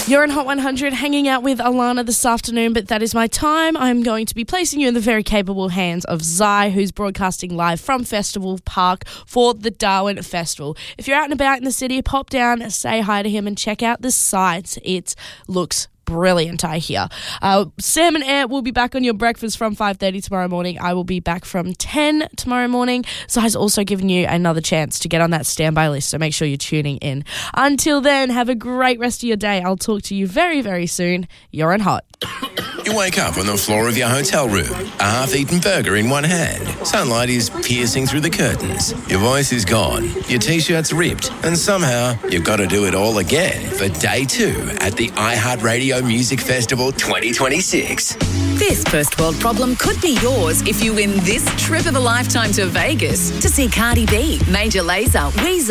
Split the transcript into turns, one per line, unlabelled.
You're in Hot 100 hanging out with Alana this afternoon, but that is my time. I'm going to be placing you in the very capable hands of Zai, who's broadcasting live from Festival Park for the Darwin Festival. If you're out and about in the city, pop down, say hi to him and check out the sites. It looks brilliant, I hear. Sam and Ant will be back on your breakfast from 5:30 tomorrow morning. I will be back from 10 tomorrow morning. Zai's also giving you another chance to get on that standby list, so make sure you're tuning in. Until then, have a great rest of your day. I'll talk to you very, very soon. You're in Hot.
You wake up on the floor of your hotel room, a half-eaten burger in one hand. Sunlight is piercing through the curtains. Your voice is gone, your T-shirt's ripped, and somehow you've got to do it all again for day 2 at the iHeartRadio Music Festival 2026.
This first world problem could be yours if you win this trip of a lifetime to Vegas to see Cardi B, Major Lazer, Weezer,